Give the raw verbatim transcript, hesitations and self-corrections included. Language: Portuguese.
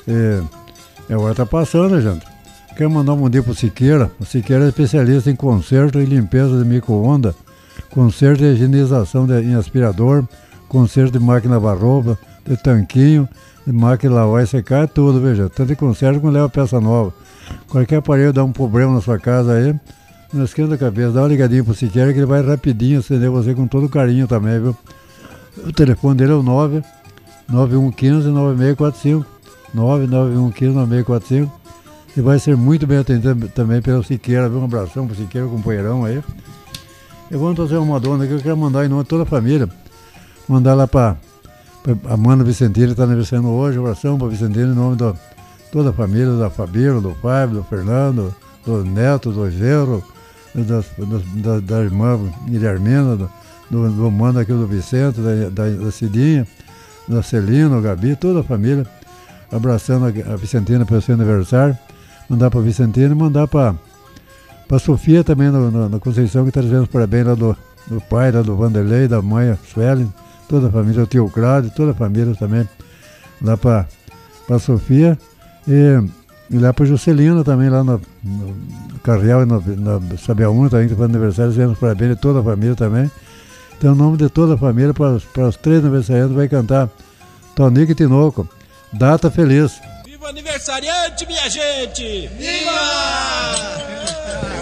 E, e agora tá passando, gente. Quero mandar um bom dia pro Siqueira. O Siqueira é especialista em conserto e limpeza de micro-ondas, conserto e higienização de, em aspirador, conserto de máquina varropa, de tanquinho, de máquina lavar e secar, é tudo, veja. Tanto de conserto como leva peça nova. Qualquer aparelho dá um problema na sua casa aí, não esquenta a cabeça, dá uma ligadinha pro Siqueira que ele vai rapidinho acender você com todo carinho também, viu? O telefone dele é o nove nove um um cinco nove seis quatro cinco, nove nove um um cinco nove seis quatro cinco. E vai ser muito bem atendido também pelo Siqueira, viu? Um abração pro Siqueira, companheirão aí. Eu vou trazer uma dona que eu quero mandar em nome de toda a família. Mandar lá pra, pra Amanda Vicentina, que está aniversariando hoje. Um abração pra Vicentina em nome de toda a família, da Fabíola, do Fábio, do Fernando, do Neto, do Gero, da, da, da irmã Guilhermina, do, do, do mano aqui do Vicente, da, da, da Cidinha, da Celina, o Gabi, toda a família. Abraçando a, a Vicentina pelo seu aniversário. Mandar para Vicentina e mandar para a Sofia também no, no, na Conceição, que está dizendo os parabéns lá do, do pai, lá do Vanderlei, da mãe, a Suelen, toda a família, o tio Cláudio, toda a família também, lá para a Sofia. E, e lá para Juscelina também, lá no, no Carreal e no, no Sabiaúna também, que faz aniversário, dizendo os parabéns de toda a família também. Então, o nome de toda a família, para os, para os três aniversariantes, vai cantar Tonico e Tinoco, Data Feliz. Viva aniversariante, minha gente! Viva!